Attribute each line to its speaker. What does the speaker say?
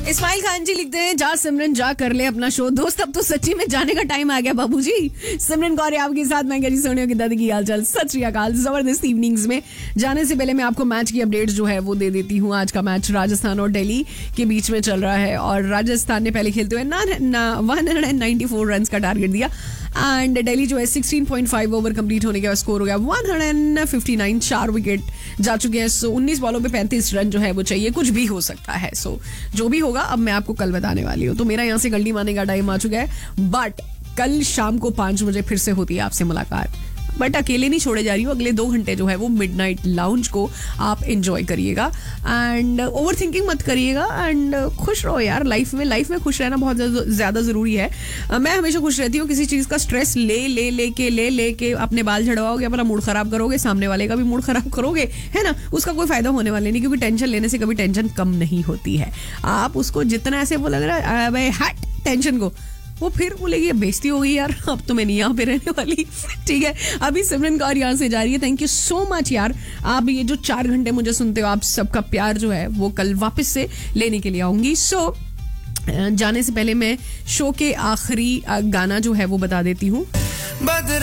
Speaker 1: इस्माइल खान जी लिखते हैं, जा सिमरन जा कर ले अपना शो। दोस्त अब तो सच्ची में जाने का टाइम आ गया बाबूजी। सिमरन कौर आपके साथ, मैं कह सोनिया की दादी की हालचाल। सत श्री अकाल। जबरदस्त इवनिंग्स में जाने से पहले मैं आपको मैच की अपडेट्स जो है वो दे देती हूँ। आज का मैच राजस्थान और दिल्ली के बीच में चल रहा है और राजस्थान ने पहले खेलते हुए 194 रन का टारगेट दिया एंड दिल्ली जो है 16.5 ओवर कंप्लीट होने के बाद स्कोर हो गया 159। 4 विकेट जा चुके हैं। सो 19 बॉलों पे 35 रन जो है वो चाहिए। कुछ भी हो सकता है। सो जो भी होगा अब मैं आपको कल बताने वाली हूँ। तो मेरा यहाँ से गल्ली मारने का टाइम आ चुका है, बट कल शाम को 5 बजे फिर से होती है आपसे मुलाकात। बट अकेले नहीं छोड़े जा रही हूँ। अगले 2 घंटे जो है वो मिडनाइट लाउंज को आप एंजॉय करिएगा एंड ओवर थिंकिंग मत करिएगा एंड खुश रहो यार। लाइफ में खुश रहना बहुत ज्यादा जरूरी है। मैं हमेशा खुश रहती हूँ। किसी चीज का स्ट्रेस ले के अपने बाल झड़वाओगे, अपना मूड खराब करोगे, सामने वाले का भी मूड खराब करोगे, है ना, उसका कोई फायदा होने वाला नहीं। क्योंकि टेंशन लेने से कभी टेंशन कम नहीं होती है। आप उसको जितना ऐसे वो लग रहा है हट टेंशन को, वो फिर बोलेगी बेइज्जती हो गई यार, अब तो मैं नहीं यहाँ पे रहने वाली। ठीक है, अभी सिमरन कौर यहाँ से जा रही है। थैंक यू सो मच यार। आप ये जो 4 घंटे मुझे सुनते हो, आप सबका प्यार जो है वो कल वापस से लेने के लिए आऊंगी। सो जाने से पहले मैं शो के आखिरी गाना जो है वो बता देती हूँ।